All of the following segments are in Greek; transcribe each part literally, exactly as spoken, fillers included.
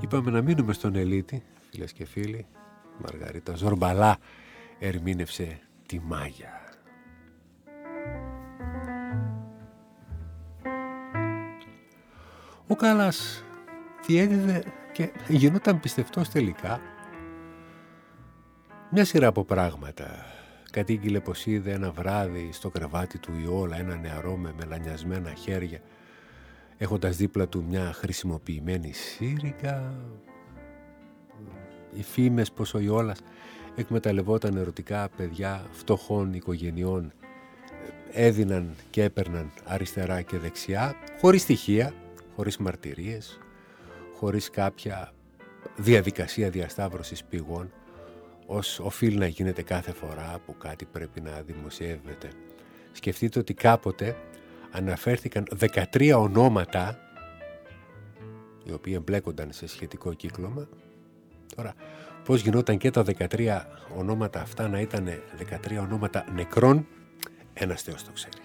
Είπαμε να μείνουμε στον Ελίτη, φίλες και φίλοι. Μαργαρίτα Ζορμπαλά ερμήνευσε τη Μάγια. Ο Κάλλας διέδιδε και γινόταν πιστευτός τελικά μια σειρά από πράγματα. Κατήγγειλε πως είδε ένα βράδυ στο κρεβάτι του Ιόλα ένα νεαρό με μελανιασμένα χέρια, έχοντας δίπλα του μια χρησιμοποιημένη σύριγγα. Οι φήμες πως ο Ιόλας εκμεταλλευόταν ερωτικά παιδιά φτωχών οικογενειών έδιναν και έπαιρναν αριστερά και δεξιά, χωρίς στοιχεία, χωρίς μαρτυρίες, χωρίς κάποια διαδικασία διασταύρωσης πηγών, ως οφείλει να γίνεται κάθε φορά που κάτι πρέπει να δημοσιεύεται. Σκεφτείτε ότι κάποτε αναφέρθηκαν δεκατρία ονόματα οι οποίοι εμπλέκονταν σε σχετικό κύκλωμα. Τώρα, πώς γινόταν και τα δεκατρία ονόματα αυτά να ήταν δεκατρία ονόματα νεκρών, ένας Θεός το ξέρει.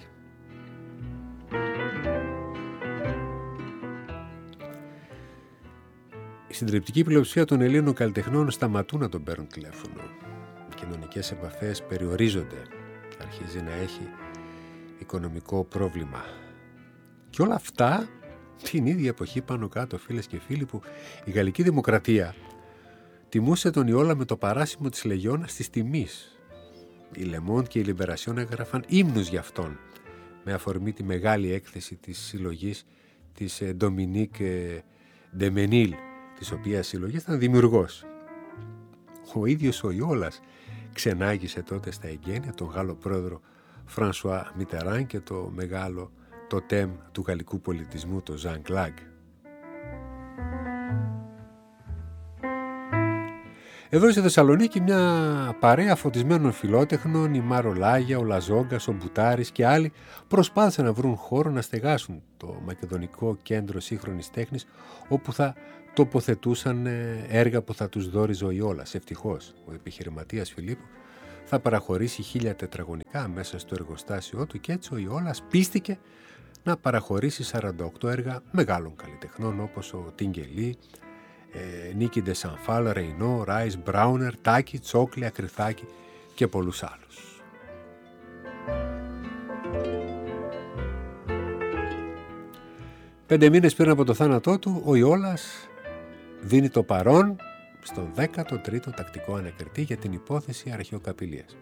Η συντριπτική πλειοψηφία των Ελλήνων καλλιτεχνών σταματούν να τον παίρνουν τηλέφωνο. Οι κοινωνικές επαφές περιορίζονται. Αρχίζει να έχει οικονομικό πρόβλημα. Και όλα αυτά την ίδια εποχή πάνω κάτω, φίλες και φίλοι, που η Γαλλική Δημοκρατία τιμούσε τον Ιόλα με το παράσημο της Λεγιώνας της τιμής. Η Λεμόντ και η Λιμπερασιόν έγραφαν ύμνους για αυτόν, με αφορμή τη μεγάλη έκθεση της συλλογής της Ντομινίκ Ντεμενίλ, της οποίας συλλογής ήταν δημιουργός. Ο ίδιος ο Ιόλας ξενάγησε τότε στα εγγένεια τον Γάλλο πρόεδρο Φρανσουά Μιτεράν και το μεγάλο τοτέμ του γαλλικού πολιτισμού, το Ζαν Κλάγκ. Εδώ στη Θεσσαλονίκη μια παρέα φωτισμένων φιλότεχνων, η Μάρο Λάγια, ο Λαζόγκας, ο Μπουτάρης και άλλοι προσπάθησαν να βρουν χώρο να στεγάσουν το Μακεδονικό Κέντρο Σύγχρονης Τέχνης, όπου θα τοποθετούσαν έργα που θα τους δώριζε ο Ιόλας. Ευτυχώς, ο επιχειρηματίας Φιλίππου θα παραχωρήσει χίλια τετραγωνικά μέσα στο εργοστάσιό του και έτσι ο Ιόλας πίστηκε να παραχωρήσει σαράντα οκτώ έργα μεγάλων καλλιτεχνών όπως ο Τιγκελή, ε, Νίκη Ντεσανφάλ, Ρεϊνό, Ράις, Μπράουνερ, Τάκη, Τσόκλι, Ακριθάκη και πολλούς άλλους. Πέντε μήνες πριν από το θάνατό του, ο Ιόλας δίνει το παρόν στον δέκατο τρίτο τακτικό ανακριτή για την υπόθεση αρχαιοκαπηλείας.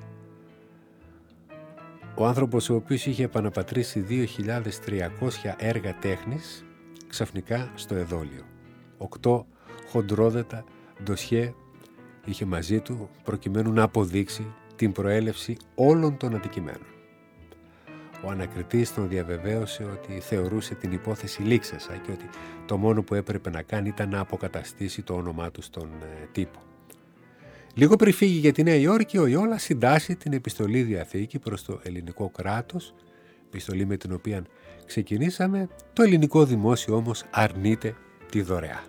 Ο άνθρωπος ο οποίος είχε επαναπατρίσει δύο χιλιάδες τριακόσια έργα τέχνης ξαφνικά στο εδόλιο. Οκτώ χοντρόδετα ντοσιέ είχε μαζί του προκειμένου να αποδείξει την προέλευση όλων των αντικειμένων. Ο ανακριτής τον διαβεβαίωσε ότι θεωρούσε την υπόθεση λήξασα και ότι το μόνο που έπρεπε να κάνει ήταν να αποκαταστήσει το όνομά του στον ε, τύπο. Λίγο πριν φύγει για τη Νέα Υόρκη, ο Ιόλας συντάσσει την επιστολή διαθήκη προς το ελληνικό κράτος, επιστολή με την οποία ξεκινήσαμε. Το ελληνικό δημόσιο όμως αρνείται τη δωρεά.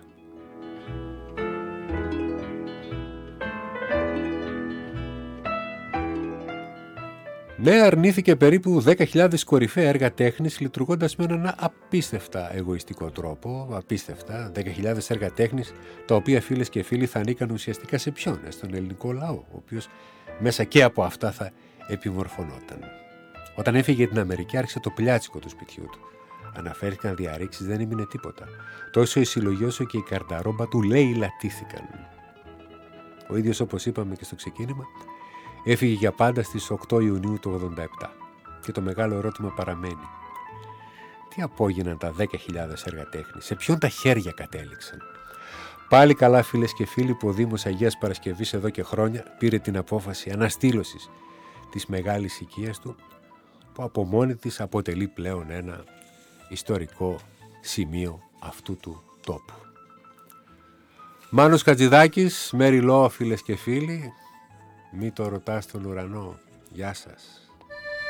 Ναι, αρνήθηκε περίπου δέκα χιλιάδες κορυφαία έργα τέχνης, λειτουργώντας με έναν απίστευτα εγωιστικό τρόπο. Απίστευτα, δέκα χιλιάδες έργα τέχνης, τα οποία φίλες και φίλοι θα ανήκαν ουσιαστικά σε ποιον? Στον ελληνικό λαό, ο οποίος μέσα και από αυτά θα επιμορφωνόταν. Όταν έφυγε την Αμερική, άρχισε το πλιάτσικο του σπιτιού του. Αναφέρθηκαν διαρρήξεις, δεν έμεινε τίποτα. Τόσο η συλλογή όσο και η καρταρόμπα του λαιλατήθηκαν. Ο ίδιος, όπως είπαμε και στο ξεκίνημα, έφυγε για πάντα στις οκτώ Ιουνίου του ογδόντα επτά και το μεγάλο ερώτημα παραμένει. Τι απόγιναν τα δέκα χιλιάδες έργα τέχνης, σε ποιον τα χέρια κατέληξαν? Πάλι καλά, φίλες και φίλοι, που ο Δήμος Αγίας Παρασκευής εδώ και χρόνια πήρε την απόφαση αναστήλωσης της μεγάλης οικίας του, που από μόνη της αποτελεί πλέον ένα ιστορικό σημείο αυτού του τόπου. Μάνος Χατζηδάκης, Μέρι Λό, φίλες και φίλοι. Μη το ρωτάς τον ουρανό. Γεια σας.